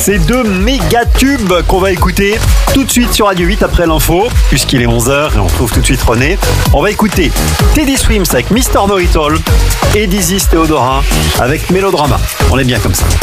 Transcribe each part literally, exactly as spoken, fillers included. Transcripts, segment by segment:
Ces deux méga tubes qu'on va écouter tout de suite sur Radio huit après l'info, puisqu'il est onze heures et on retrouve tout de suite René. On va écouter Teddy Swims avec mister Know-It-All et Dizzy Theodora avec Mélodrama. On est bien comme ça.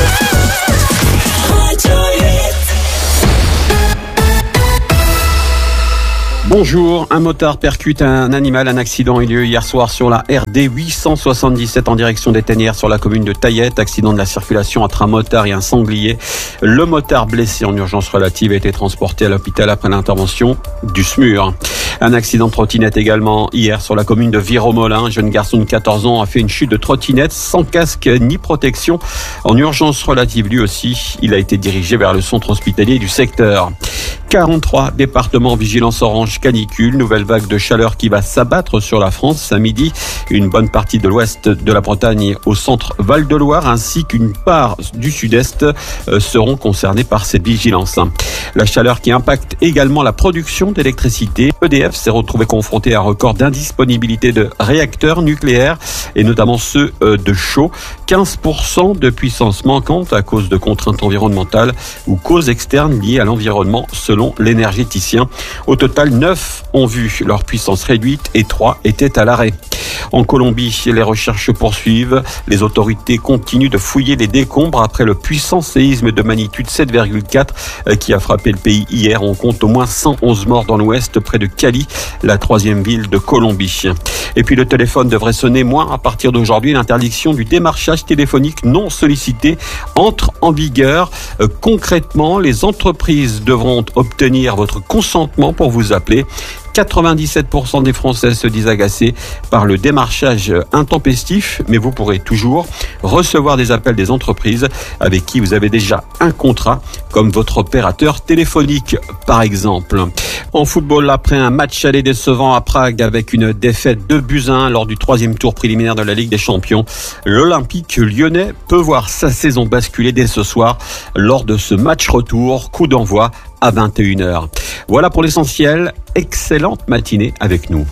Bonjour, un motard percute un animal. Un accident a eu lieu hier soir sur la R D huit cent soixante-dix-sept en direction des Tanières sur la commune de Taillette. Accident de la circulation entre un motard et un sanglier. Le motard blessé en urgence relative a été transporté à l'hôpital après l'intervention du S M U R. Un accident de trottinette également hier sur la commune de Viromolin. Un jeune garçon de quatorze ans a fait une chute de trottinette sans casque ni protection. En urgence relative lui aussi, il a été dirigé vers le centre hospitalier du secteur. quarante-trois départements vigilance orange canicule, nouvelle vague de chaleur qui va s'abattre sur la France à midi. Une bonne partie de l'ouest de la Bretagne au centre Val-de-Loire ainsi qu'une part du sud-est seront concernés par cette vigilance. La chaleur qui impacte également la production d'électricité. E D F s'est retrouvé confronté à un record d'indisponibilité de réacteurs nucléaires et notamment ceux de chaux. quinze pour cent de puissance manquante à cause de contraintes environnementales ou causes externes liées à l'environnement selon l'énergéticien. Au total, neuf ont vu leur puissance réduite et trois étaient à l'arrêt. En Colombie, les recherches se poursuivent. Les autorités continuent de fouiller les décombres après le puissant séisme de magnitude sept virgule quatre qui a frappé le pays hier. On compte au moins cent onze morts dans l'ouest, près de Cali, la troisième ville de Colombie. Et puis le téléphone devrait sonner moins à partir d'aujourd'hui. L'interdiction du démarchage téléphonique non sollicité entre en vigueur. Euh, concrètement, les entreprises devront obtenir votre consentement pour vous appeler. quatre-vingt-dix-sept pour cent des Français se disent agacés par le démarchage intempestif, mais vous pourrez toujours recevoir des appels des entreprises avec qui vous avez déjà un contrat, comme votre opérateur téléphonique par exemple. En football, après un match aller décevant à Prague avec une défaite de buts à un lors du troisième tour préliminaire de la Ligue des Champions, l'Olympique lyonnais peut voir sa saison basculer dès ce soir lors de ce match retour, coup d'envoi à vingt et une heures. Voilà pour l'essentiel. Excellente matinée avec nous.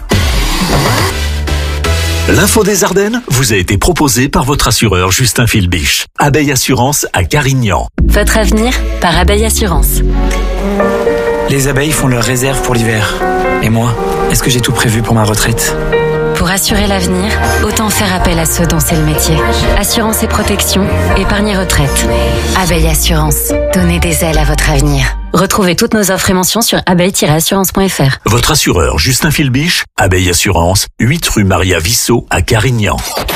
L'info des Ardennes vous a été proposée par votre assureur Justin Philbiche. Abeille Assurance à Carignan. Votre avenir par Abeille Assurance. Les abeilles font leurs réserves pour l'hiver. Et moi, est-ce que j'ai tout prévu pour ma retraite ? Pour assurer l'avenir, autant faire appel à ceux dont c'est le métier. Assurance et protection, épargne et retraite. Abeille Assurance. Donnez des ailes à votre avenir. Retrouvez toutes nos offres et mentions sur abeille tiret assurance point f r. Votre assureur Justin Philbiche, Abeille Assurance, huit rue Maria Vissot à Carignan.